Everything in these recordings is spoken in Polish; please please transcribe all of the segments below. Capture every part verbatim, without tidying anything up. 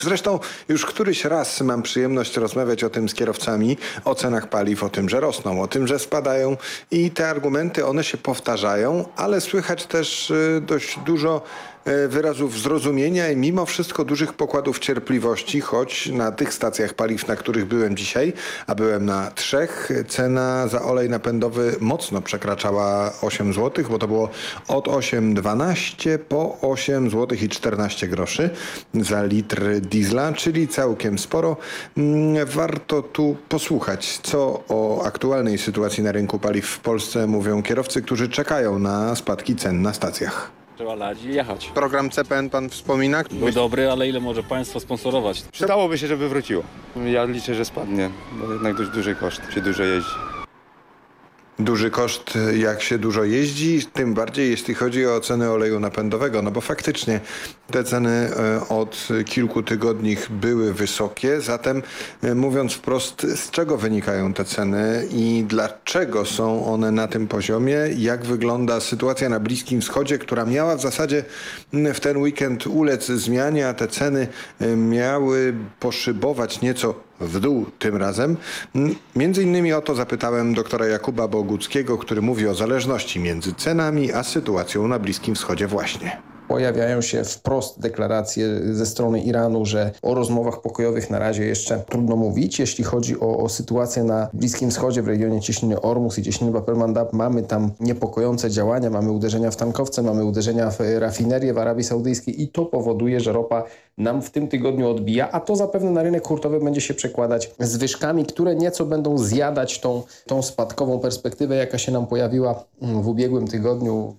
Zresztą już któryś raz mam przyjemność rozmawiać o tym z kierowcami, o cenach paliw, o tym, że rosną, o tym, że spadają i te argumenty, one się powtarzają, ale słychać też dość dużo wyrazów zrozumienia i mimo wszystko dużych pokładów cierpliwości, choć na tych stacjach paliw, na których byłem dzisiaj, a byłem na trzech, cena za olej napędowy mocno przekraczała osiem złotych, bo to było od osiem dwanaście po osiem złotych i czternaście groszy za litr diesla, czyli całkiem sporo. Warto tu posłuchać, co o aktualnej sytuacji na rynku paliw w Polsce mówią kierowcy, którzy czekają na spadki cen na stacjach. Trzeba lać i jechać. Program C P N pan wspomina? Był dobry, ale ile może państwo sponsorować? Przydałoby się, żeby wróciło. Ja liczę, że spadnie, bo jednak dość duży koszt, się dużo jeździ. Duży koszt, jak się dużo jeździ, tym bardziej jeśli chodzi o ceny oleju napędowego, no bo faktycznie te ceny od kilku tygodni były wysokie, zatem mówiąc wprost, z czego wynikają te ceny i dlaczego są one na tym poziomie, jak wygląda sytuacja na Bliskim Wschodzie, która miała w zasadzie w ten weekend ulec zmianie, a te ceny miały poszybować nieco w dół tym razem. Między innymi o to zapytałem doktora Jakuba Boguckiego, który mówi o zależności między cenami a sytuacją na Bliskim Wschodzie właśnie. Pojawiają się wprost deklaracje ze strony Iranu, że o rozmowach pokojowych na razie jeszcze trudno mówić. Jeśli chodzi o, o sytuację na Bliskim Wschodzie, w regionie Cieśniny Ormus i Cieśniny Bab el-Mandab, mamy tam niepokojące działania, mamy uderzenia w tankowce, mamy uderzenia w rafinerię w Arabii Saudyjskiej i to powoduje, że ropa nam w tym tygodniu odbija, a to zapewne na rynek hurtowy będzie się przekładać zwyżkami, które nieco będą zjadać tą, tą spadkową perspektywę, jaka się nam pojawiła w ubiegłym tygodniu.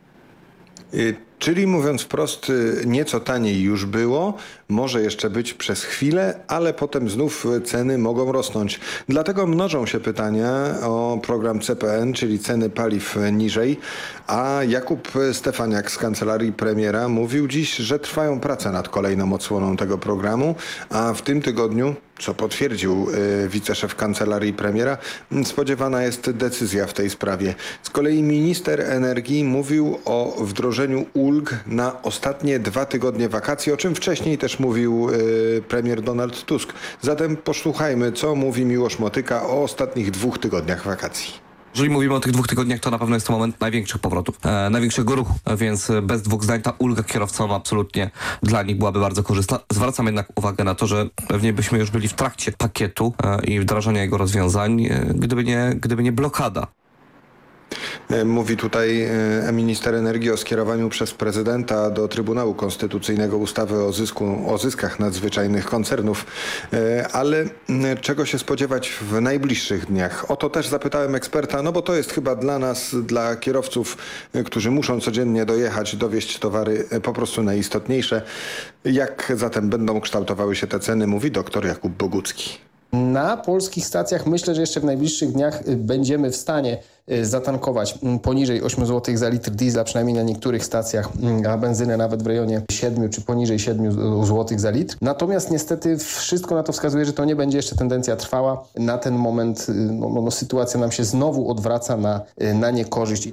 Czyli mówiąc wprost, nieco taniej już było, może jeszcze być przez chwilę, ale potem znów ceny mogą rosnąć. Dlatego mnożą się pytania o program C P N, czyli ceny paliw niżej, a Jakub Stefaniak z kancelarii premiera mówił dziś, że trwają prace nad kolejną odsłoną tego programu, a w tym tygodniu, co potwierdził y, wiceszef kancelarii premiera, spodziewana jest decyzja w tej sprawie. Z kolei minister energii mówił o wdrożeniu ulg na ostatnie dwa tygodnie wakacji, o czym wcześniej też mówił y, premier Donald Tusk. Zatem posłuchajmy, co mówi Miłosz Motyka o ostatnich dwóch tygodniach wakacji. Jeżeli mówimy o tych dwóch tygodniach, to na pewno jest to moment największych powrotów, e, największego ruchu, więc bez dwóch zdań ta ulga kierowcowa absolutnie dla nich byłaby bardzo korzystna. Zwracam jednak uwagę na to, że pewnie byśmy już byli w trakcie pakietu e, i wdrażania jego rozwiązań, e, gdyby nie, gdyby nie blokada. Mówi tutaj minister energii o skierowaniu przez prezydenta do Trybunału Konstytucyjnego ustawy o, zysku, o zyskach nadzwyczajnych koncernów. Ale czego się spodziewać w najbliższych dniach? O to też zapytałem eksperta, no bo to jest chyba dla nas, dla kierowców, którzy muszą codziennie dojechać, dowieźć towary, po prostu najistotniejsze. Jak zatem będą kształtowały się te ceny, mówi doktor Jakub Bogucki. Na polskich stacjach myślę, że jeszcze w najbliższych dniach będziemy w stanie zatankować poniżej osiem złotych za litr diesla, przynajmniej na niektórych stacjach, a benzynę nawet w rejonie siedmiu czy poniżej siedmiu złotych za litr. Natomiast niestety wszystko na to wskazuje, że to nie będzie jeszcze tendencja trwała. Na ten moment no, no, sytuacja nam się znowu odwraca na, na niekorzyść.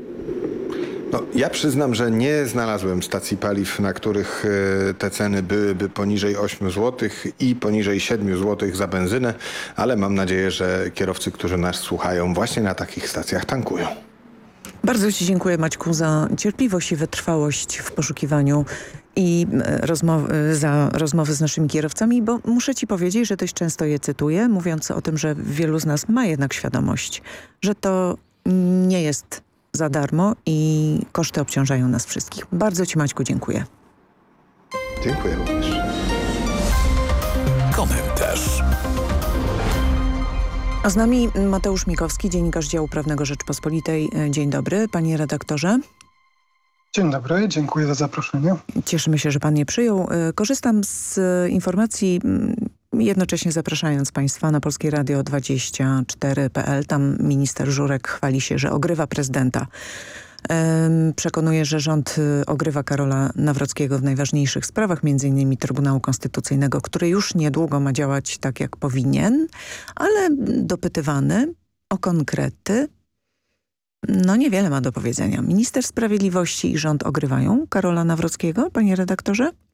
No, ja przyznam, że nie znalazłem stacji paliw, na których y, te ceny byłyby poniżej ośmiu złotych i poniżej siedmiu złotych za benzynę, ale mam nadzieję, że kierowcy, którzy nas słuchają, właśnie na takich stacjach tankują. Bardzo Ci dziękuję, Maćku, za cierpliwość i wytrwałość w poszukiwaniu i rozmowy, za rozmowy z naszymi kierowcami, bo muszę Ci powiedzieć, że dość często je cytuję, mówiąc o tym, że wielu z nas ma jednak świadomość, że to nie jest za darmo i koszty obciążają nas wszystkich. Bardzo Ci, Maćku, dziękuję. Dziękuję również. Komentarz. A z nami Mateusz Mikowski, dziennikarz działu prawnego Rzeczpospolitej. Dzień dobry, panie redaktorze. Dzień dobry, dziękuję za zaproszenie. Cieszymy się, że pan je przyjął. Korzystam z informacji, jednocześnie zapraszając państwa na Polskie Radio dwadzieścia cztery kropka p l. Tam minister Żurek chwali się, że ogrywa prezydenta. Przekonuje, że rząd ogrywa Karola Nawrockiego w najważniejszych sprawach, między innymi Trybunału Konstytucyjnego, który już niedługo ma działać tak, jak powinien, ale dopytywany o konkrety, no niewiele ma do powiedzenia. Minister Sprawiedliwości i rząd ogrywają Karola Nawrockiego, panie redaktorze?